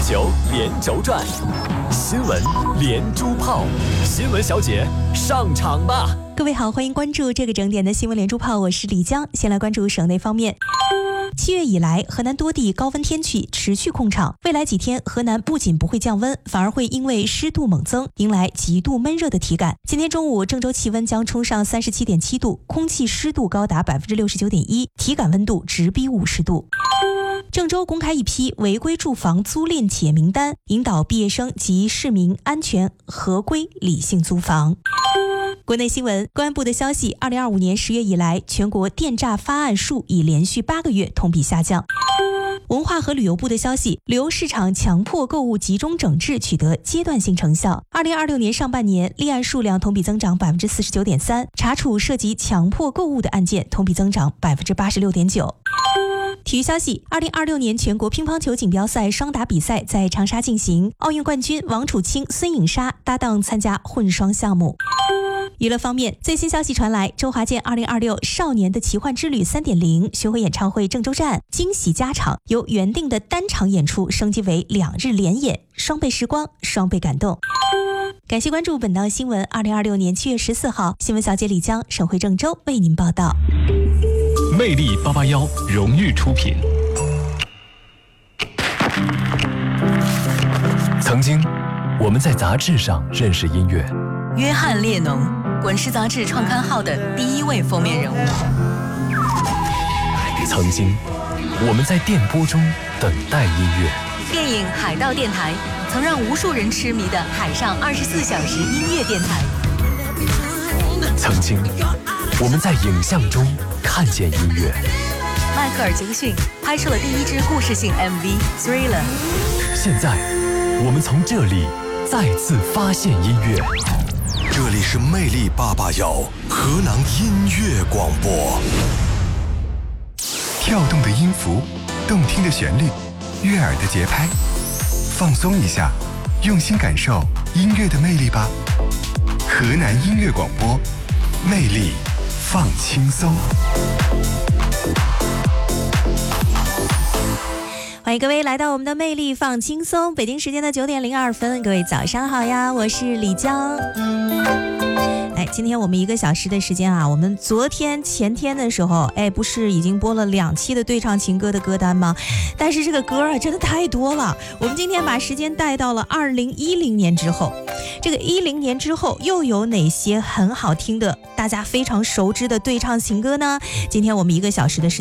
球连轴转，新闻连珠炮，新闻小姐上场吧！ 各位好，欢迎关注这个整点的新闻连珠炮，我是李江。先来关注省内方面。7月以来，河南多地高温天气持续控场，未来几天河南不仅不会降温，反而会因为湿度猛增，迎来极度闷热的体感。今天中午，郑州气温将冲上37.7度，空气湿度高达69.1%，体感温度直逼50度。郑州公开一批违规住房租赁企业名单，引导毕业生及市民安全合规理性租房。国内新闻，公安部的消息，2025年10月以来，全国电诈发案数已连续8个月同比下降。文化和旅游部的消息，旅游市场强迫购物集中整治取得阶段性成效。2026年上半年，立案数量同比增长49.3%，查处涉及强迫购物的案件同比增长86.9%。体育消息，2026年全国乒乓球锦标赛双打比赛在长沙进行，奥运冠军王楚钦、孙颖莎搭档参加混双项目。娱乐方面，最新消息传来，周华健2026少年的奇幻之旅3.0巡回演唱会郑州站惊喜加场，由原定的单场演出升级为2日连演，双倍时光，双倍感动。感谢关注本档新闻。2026年7月14号，新闻小姐李江省会郑州为您报道。 魅力881荣誉出品。曾经，我们在杂志上认识音乐。 约翰列侬，滚石杂志创刊号的第1位封面人物。 曾经，我们在电波中等待音乐。 电影《海盗电台》曾让无数人痴迷的海上24小时音乐电台。 曾经，我们在影像中看见音乐。 迈克尔·杰克逊拍摄了第1支故事性 MV《Thriller》。 现在，我们从这里再次发现音乐。 这里是魅力881河南音乐广播。 跳动的音符，动听的旋律，悦耳的节拍，放松一下，用心感受音乐的魅力吧。河南音乐广播，魅力放轻松。 欢迎各位来到我们的魅力放轻松，北京时间的9点02分，各位早上好呀，我是李江。今天我们1个小时的时间啊，我们昨天前天的时候，不是已经播了2期的对唱情歌的歌单吗？但是这个歌啊真的太多了，我们今天把时间带到了2010年之后。这个10年之后又有哪些很好听的大家非常熟知的对唱情歌呢？今天我们1个小时的时间